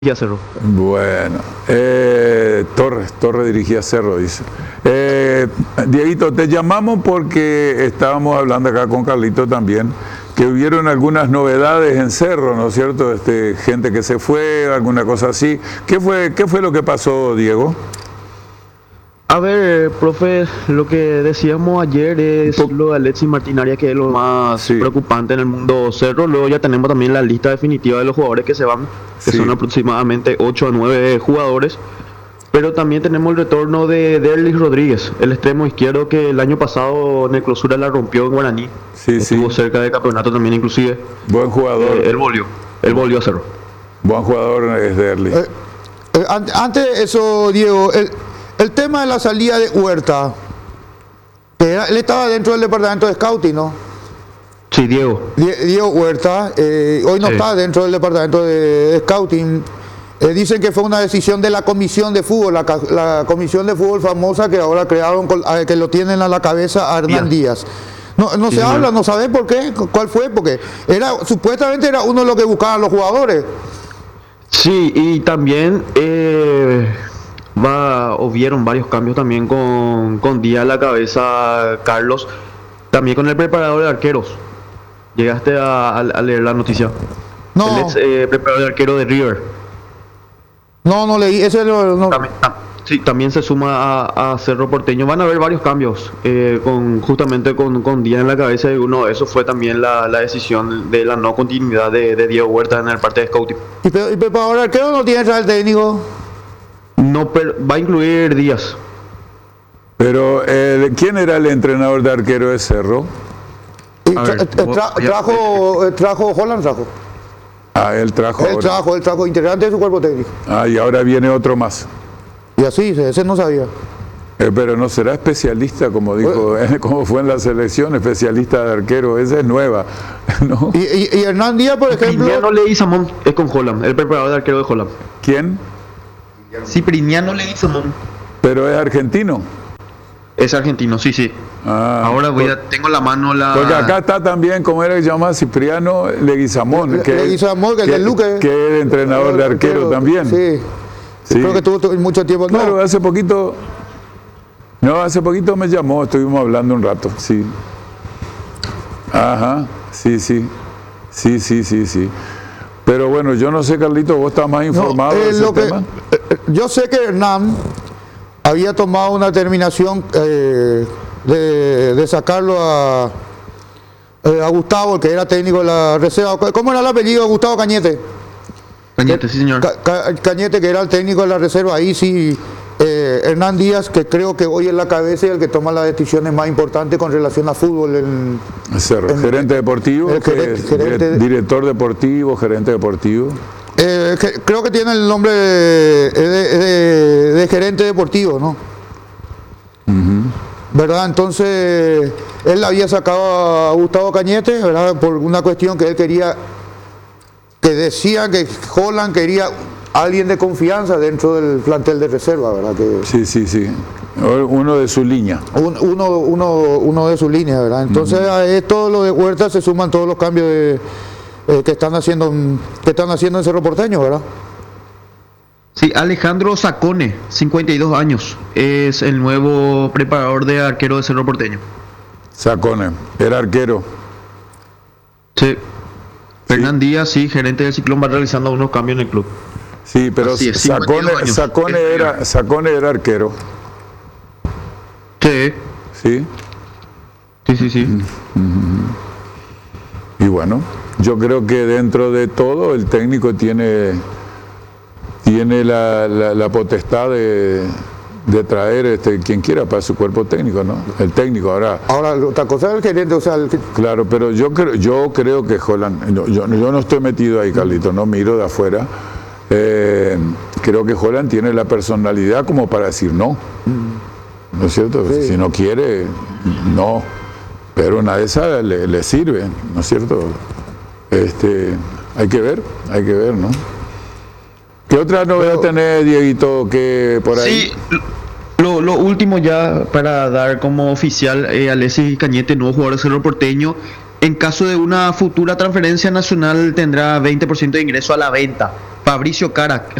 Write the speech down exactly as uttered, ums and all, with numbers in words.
dirigía Cerro. Bueno, eh, Torres, Torres dirigía Cerro, dice. Eh, Dieguito, te llamamos porque estábamos hablando acá con Carlito también, que hubieron algunas novedades en Cerro, ¿no es cierto? Este, gente que se fue, alguna cosa así. ¿Qué fue, qué fue lo que pasó, Diego? A ver, profe, lo que decíamos ayer es lo de Alexis Martinaria, que es lo más Sí. preocupante en el mundo Cerro. Luego ya tenemos también la lista definitiva de los jugadores que se van, que Sí. son aproximadamente ocho a nueve jugadores. Pero también tenemos el retorno de Derlis Rodríguez, el extremo izquierdo que el año pasado en el clausura la rompió en Guaraní. Sí, Estuvo sí. cerca del campeonato también inclusive. Buen jugador, Eh, él volvió, él volvió a Cerro. buen jugador es Derli. Eh, eh, an- antes de eso, Diego, el, el tema de la salida de Huerta, que era- él estaba dentro del departamento de scouting, ¿no? Sí, Diego. Die- Diego Huerta, eh, hoy no Sí. está dentro del departamento de, de scouting. Eh, dicen que fue una decisión de la comisión de fútbol, la, ca- la comisión de fútbol famosa que ahora crearon, con- a- que lo tienen a la cabeza a Hernán Díaz. No, no Sí, se señor. habla, no sabe por qué, cu- cuál fue, porque era supuestamente era uno de los que buscaban los jugadores. Sí, y también eh, va, o vieron varios cambios también con, con Díaz a la cabeza, Carlos, también con el preparador de arqueros. Llegaste a, a- a leer la noticia. No, El ex eh, preparador de arquero de River. no, no leí, ese no, no- También, tam- sí, también se suma a, a Cerro Porteño. Van a haber varios cambios, eh, con justamente con, con Díaz en la cabeza, y uno de esos fue también la, la decisión de la no continuidad de, de Diego Huerta en el parte de scouting. Y, pe- y preparador arquero no tiene el técnico. No, pero va a incluir Díaz. Pero, eh, ¿quién era el entrenador de arquero de Cerro? Y A tra- ver, eh, vos- tra- ya- trajo, eh, trajo, Holland trajo. Ah, él trajo Él ahora. trajo, él trajo integrante de su cuerpo técnico. Ah, y ahora viene otro más. Y así, ese no sabía. Eh, pero no será especialista, como dijo, como fue en la selección, especialista de arquero. Esa es nueva, ¿no? Y, y, y Hernán Díaz, por ejemplo, Cipriano Leguizamón es con Holland, el preparador de arquero de Holland. ¿Quién? Cipriano Leguizamón. Pero es argentino. Es argentino, sí, sí. Ah, Ahora voy a, tengo la mano la... porque acá está también, como era que se llama, Cipriano Leguizamón, Le- que, Leguizamón, que el de Luque. que es entrenador de arquero también. Sí. Sí. Creo que tuvo tu- mucho tiempo. No, Claro, hace poquito, no, hace poquito me llamó, estuvimos hablando un rato, sí. Ajá, sí, sí, sí, sí, sí, sí. Pero bueno, yo no sé, Carlito, vos estás más no, informado eh, de ese lo que- tema. eh, eh, yo sé que Hernán había tomado una determinación eh, de, de sacarlo a, eh, a Gustavo, el que era técnico de la reserva. ¿Cómo era el apellido? Gustavo Cañete. Cañete, sí, señor. Ca- Ca- Cañete, que era el técnico de la reserva, ahí sí, eh, Hernán Díaz, que creo que hoy es la cabeza y el que toma las decisiones más importantes con relación a fútbol. En, Cerro, en- gerente deportivo, el que gerente- es gerente- dire- director deportivo, gerente deportivo. eh, que- creo que tiene el nombre de, de- de- de gerente deportivo, ¿no? ¿Verdad? Entonces, él había sacado a Gustavo Cañete, ¿verdad? Por una cuestión que él quería, que decía que Holland quería alguien de confianza dentro del plantel de reserva, ¿verdad? Que, Sí, sí, sí. Uno de su línea. Un- uno, uno, uno de sus líneas, ¿verdad? Entonces a esto lo de Huerta se suman todos los cambios de, eh, que están haciendo en- que están haciendo en Cerro Porteño, ¿verdad? Sí, Alejandro Sacone, cincuenta y dos años, es el nuevo preparador de arquero de Cerro Porteño. Sacone, era arquero. Sí. Fernán Díaz, sí, gerente del Ciclón, va realizando unos cambios en el club. Sí, pero Así es, cincuenta y dos Sacone, años. Sacone Es era, Sacone era arquero. Sí, Sí. sí, sí, sí. Y bueno, yo creo que dentro de todo el técnico tiene, tiene la, la- la potestad de, de traer este, quien quiera para su cuerpo técnico, ¿no? El técnico ahora. Ahora, otra cosa es el gerente, o sea, el que- Claro, pero yo creo, yo creo que Holland, no, yo, yo no estoy metido ahí, Carlito, no miro de afuera. Eh, creo que Holland tiene la personalidad como para decir no. ¿No es cierto? Sí. Si no quiere, no. Pero una de esas le, le sirve, ¿no es cierto? Este, hay que ver, hay que ver, ¿no? ¿Qué otra novedad tenés, Dieguito, que por ahí? Sí, lo, lo último ya para dar como oficial, eh, Alexis Cañete, nuevo jugador de Cerro Porteño, en caso de una futura transferencia nacional tendrá veinte por ciento de ingreso a la venta. Fabricio Jara,